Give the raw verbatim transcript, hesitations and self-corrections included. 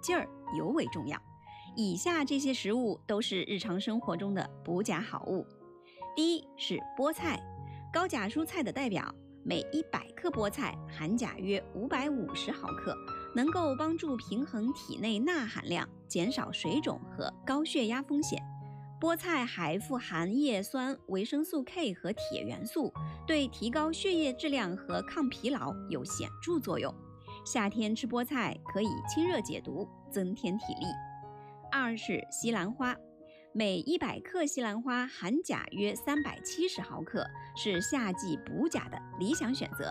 劲儿尤为重要。以下这些食物都是日常生活中的补钾好物。第一是菠菜，高钾蔬菜的代表，每一百克菠菜含钾约五百五十毫克，能够帮助平衡体内钠含量，减少水肿和高血压风险。菠菜还富含叶酸、维生素 K 和铁元素，对提高血液质量和抗疲劳有显著作用。夏天吃菠菜可以清热解毒，增添体力。二是西兰花，每一百克西兰花含钾约三百七十毫克，是夏季补钾的理想选择。